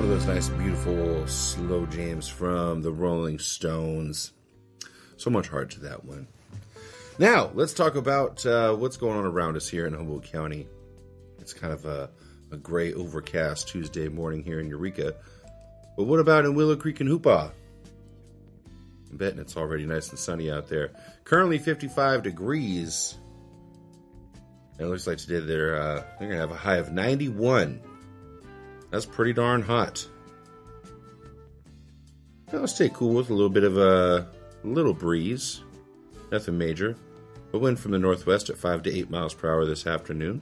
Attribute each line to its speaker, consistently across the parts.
Speaker 1: of those nice, beautiful, slow jams from the Rolling Stones. So much heart to that one. Now, let's talk about what's going on around us here in Humboldt County. It's kind of a gray, overcast Tuesday morning here in Eureka. But what about in Willow Creek and Hoopaw? I'm betting it's already nice and sunny out there. Currently 55 degrees. And it looks like today they're going to have a high of 91. That's pretty darn hot. It'll stay cool with a little bit of a little breeze. Nothing major. But wind from the northwest at 5 to 8 miles per hour this afternoon.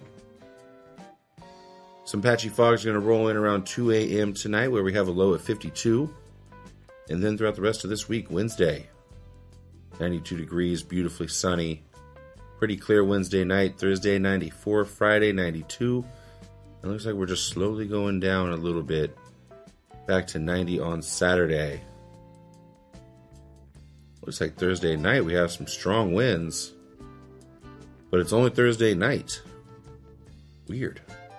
Speaker 1: Some patchy fog is going to roll in around 2 a.m. tonight, where we have a low of 52. And then throughout the rest of this week, Wednesday, 92 degrees, beautifully sunny. Pretty clear Wednesday night. Thursday, 94. Friday, 92. It looks like we're just slowly going down a little bit. Back to 90 on Saturday. Looks like Thursday night we have some strong winds. But it's only Thursday night. Weird.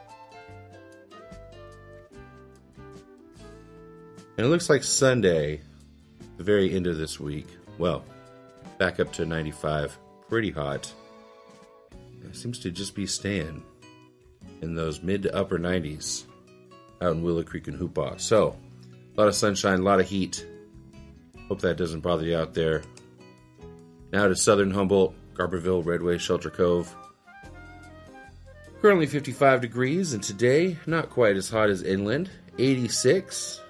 Speaker 1: And it looks like Sunday, the very end of this week, well, back up to 95. Pretty hot. It seems to just be staying in those mid to upper 90s out in Willow Creek and Hoopaw. So, a lot of sunshine, a lot of heat. Hope that doesn't bother you out there. Now to southern Humboldt, Garberville, Redway, Shelter Cove. Currently 55 degrees, and today, not quite as hot as inland, 86.